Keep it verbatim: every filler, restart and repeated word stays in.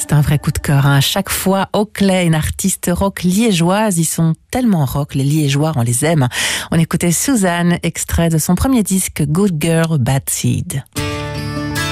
C'est un vrai coup de cœur. Hein. À chaque fois, Oakley, une artiste rock liégeoise, ils sont tellement rock, les liégeois, on les aime. On écoutait Suzanne, extrait de son premier disque Good Girl, Bad Seed.